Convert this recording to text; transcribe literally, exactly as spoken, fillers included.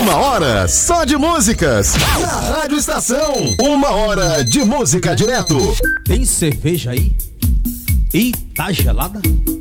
Uma hora só de músicas. Na Rádio Estação. Uma hora de música direto. Tem cerveja aí? E tá gelada?